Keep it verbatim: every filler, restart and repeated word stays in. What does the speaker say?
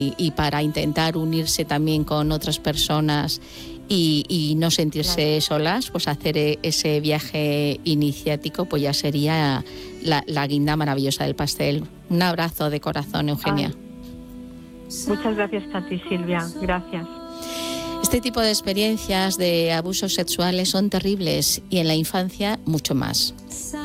y, y para intentar unirse también con otras personas y, y no sentirse claro. solas, pues hacer ese viaje iniciático pues ya sería la, la guinda maravillosa del pastel. Un abrazo de corazón, Eugenia. Ay. Muchas gracias a ti, Silvia. Gracias. Este tipo de experiencias de abusos sexuales son terribles y en la infancia mucho más.